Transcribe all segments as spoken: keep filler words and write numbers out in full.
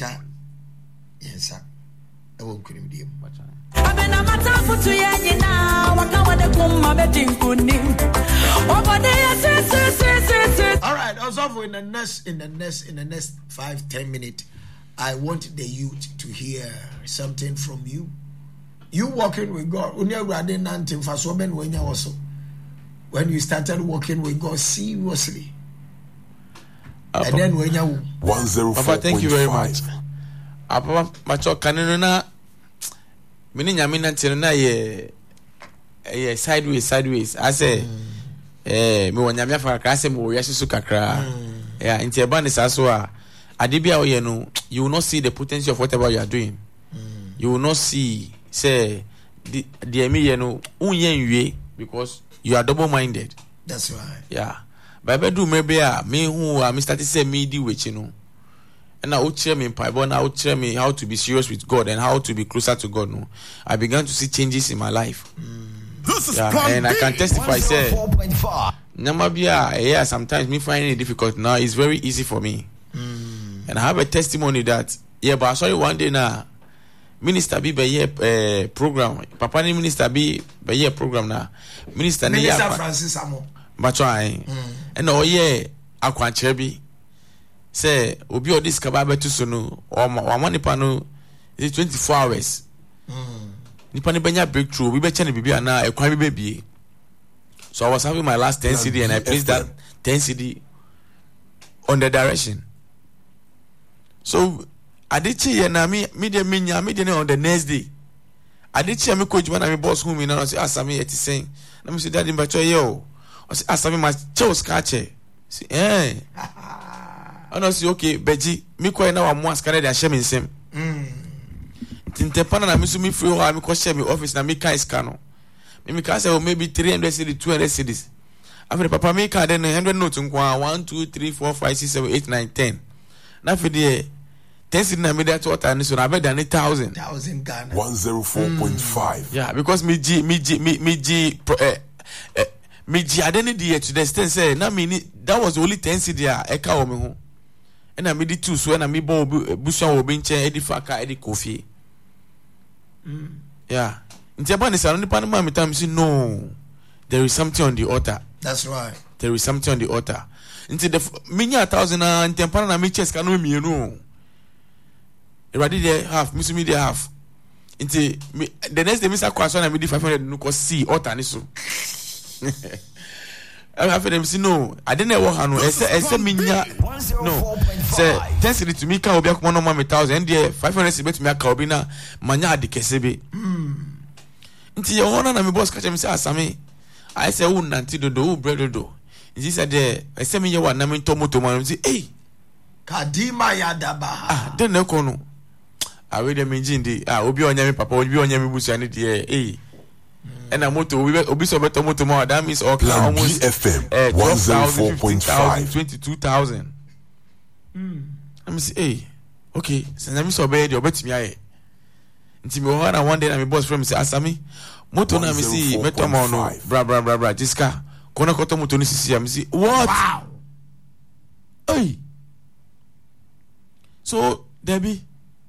Pacha. Yes, sir. I won't call him dear. Abena matafu tu yenye na wakawa de kuma betinguni. All right, also in the next in the next in the next five ten minutes, I want the youth to hear something from you. You walking with God, when you started walking with God seriously, uh, and then when you one zero four. Papa, thank you very much. Papa, macho kanuna. Mini nyamina tirana ye ye sideways sideways I say eh me wanyamia fa kakra say me yesu kakra yeah nti eba ne saso a ade bia wo ye no you will not see the potential of whatever you are doing. Mm. You will not see say the the me ye no unye nwie because you are double minded. That's right. Yeah, but be do me be a me hu a me start say me di wechi no. And I would tell me in Bible, and I would tell me how to be serious with God and how to be closer to God. No, I began to see changes in my life. Mm. This is yeah, and I can testify. Say, Namabia, yeah, sometimes me finding it difficult now. It's very easy for me, mm. and I have a testimony that yeah, but I saw you one day now. Minister be by year uh, program. Papa ni minister be by year program now. Minister ni Minister Francis Amo. But try, and oh yeah, I can't chebi. Say obi odis kababa to so no or one nipa no is twenty-four hours. Mm. Nipa ni benya breakthrough, we be chane bibi ana e kwan bibie. So I was having my last ten C D and I placed that ten C D on the direction. So adichi na me me de menya me de on the next day. Adichi me coach when I me boss who me na say asami eti saying. Na me say daddy mbacho yo. I say asami ma chos kache. See eh. I know see okay, Beji, me ko na wa mo askare de share me nsem. Mm. Tintepana na me so me free ho me ko share me office na me kai scan no. Me me ka say maybe three hundred cedis, two hundred cedis. After papa me ka den one hundred notes nkwa one two three four five six seven eight nine ten. Na for the ten cedis na me that what and so na be than one thousand. one thousand Ghana. one oh four point five. Mm. Yeah, because me g me g me me g eh eh me g identity to the extent say na me that was only ten cedis a e ka wo me ho. And I made it too, so and I made Busha will be in chair, Eddie Faka, Eddie Coffee. Yeah. In Japan, it's only Panama. Me time say no, there is something on the altar. That's right. There is something on the altar. Into the many thousand and Tempana, me chest can me, you know. Already there half, Miss Me there half. Into the next day, Mister Quason, I made five hundred no cost see altar. I have them say no. I didn't work on no. I said, I said, minya no. Say ten cedis to me can obi akoma no one thousand. And there five hundred cedis to me can obi na manya adi kesebe. Nti ye wona na me boss catch me say asami. I say who nanti dodo who bread dodo. Nti said there. I say me ye wa na me tomo tomo. I say hey. Kadima yadaba. Ah, den ne kono. I we dem njindi. Ah, obi onya me papa, obi onya me busu ani there. Hey. And a moto, we will be so better motor more. That means all almost F M uh, one oh four point five, twenty-two thousand. Hmm. Let me say, hey, okay. So let me so bad. You bet me, I. Until me one one day, my boss friend say, "Asami, moto na me see, better more no, bra bra bra bra. Jiska, kona koto moto ni sisi. I see what? Wow. Hey. So Debbie.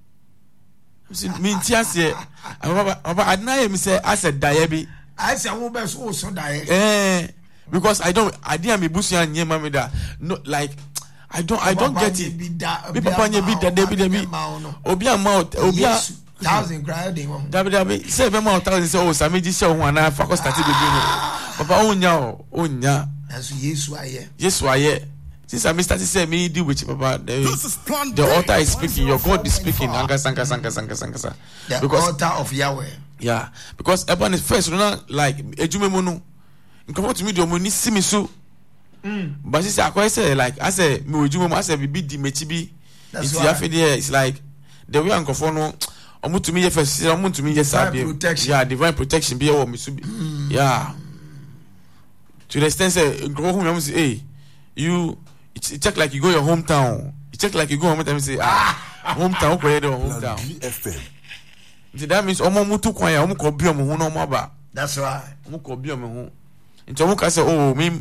Me ntiase baba baba adna me say I said diaby I say who be so so die eh because I don't I didn't me busia nyema me da no like I don't I don't get it be papa nye bi da debi debi obi amount obi a thousand grade dem dabi dabi say be ma thousand say oh sameji say ho ana fa ko start be bi no papa onya o onya aso Yesu aye Yesu aye. Since I started saying me deal with Papa, the, the altar is speaking, your God is speaking. Anka sanka sanka sanka sanka. The because, altar of Yahweh. Yeah, because upon the first, you know, like ejume mono. You come to me, do money see me so. But she said, I say like I say me ejume, I say we be di mechibi. It's there. It's like the way Uncle Fono. Omu to me first, omu to me yes, protection. Yeah, divine protection. Be our misubi. Yeah. To the extent say, go home, say, hey, you. It check like you go your hometown. You check like you go home and say, ah, hometown, where you hometown. F M. That means omo mutu kwaya, omo ko bi omo hu no mo ba. That's right. Omo ko bi omo hu. Nti omo ka say, oh, me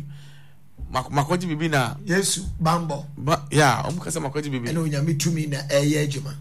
makoji bibi na. Yesu bambo. Ba, yeah, omo ka say makoji bibi. Eno nyame tumi na eye adwuma.